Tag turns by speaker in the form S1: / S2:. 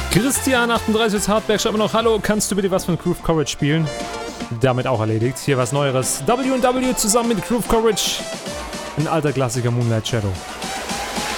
S1: Christian38 Hardback schreibt mir noch: Hallo, kannst du bitte was von Groove Courage spielen? Damit auch erledigt. Hier was Neueres. W&W zusammen mit Groove Courage. Ein alter Klassiker, Moonlight Shadow.